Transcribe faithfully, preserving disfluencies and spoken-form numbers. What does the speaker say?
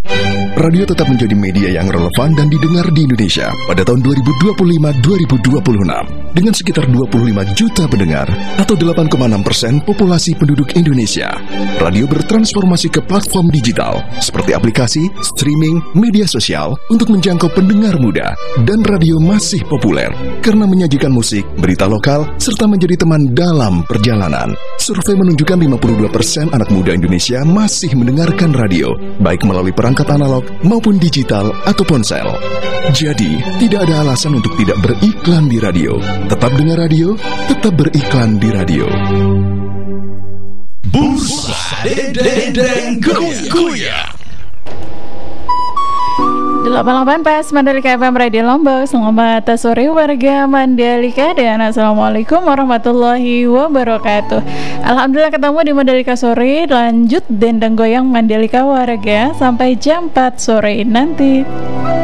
Radio tetap menjadi media yang relevan dan didengar di Indonesia pada tahun dua ribu dua puluh lima sampai dua ribu dua puluh enam dengan sekitar dua puluh lima juta pendengar atau delapan koma enam persen populasi penduduk Indonesia. Radio bertransformasi ke platform digital seperti aplikasi, streaming, media sosial untuk menjangkau pendengar muda, dan radio masih populer karena menyajikan musik, berita lokal, serta menjadi teman dalam perjalanan. Survei menunjukkan lima puluh dua persen anak muda Indonesia masih mendengarkan radio, baik melalui perangkat analog maupun digital atau ponsel. Jadi, tidak ada alasan untuk tidak beriklan di radio. Tetap dengar radio, tetap beriklan di radio. Bursa Dedeng Goyang. delapan puluh delapan Pas Mandalika F M Radio Lombok. Selamat sore warga Mandalika dan Assalamualaikum warahmatullahi wabarakatuh. Alhamdulillah ketemu di Mandalika sore. Lanjut Dendeng Goyang Mandalika warga sampai jam empat sore nanti.